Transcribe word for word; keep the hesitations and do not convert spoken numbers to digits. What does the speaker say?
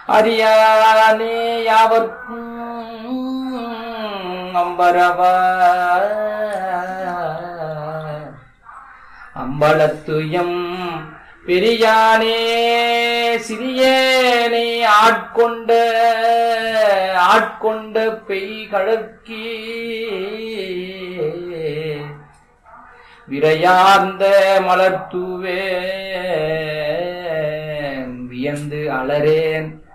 அறியானே யாவர்க்கும் அம்பரவா அம்பலத்துயம் பெரியானே சிறியேனை ஆட்கொண்ட ஆட்கொண்ட பெய் கழற்கி விரையார்ந்த மலர்த்தூவே வியந்து அலரேன்